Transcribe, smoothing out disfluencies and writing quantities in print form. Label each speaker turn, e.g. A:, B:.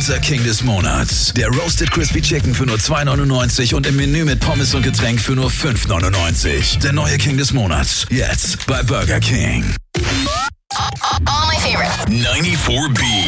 A: Unser King des Monats. Der Roasted Crispy Chicken für nur $2,99 und im Menü mit Pommes und Getränk für nur $5,99. Der neue King des Monats. Jetzt bei Burger King.
B: All my favorites.
A: 94B.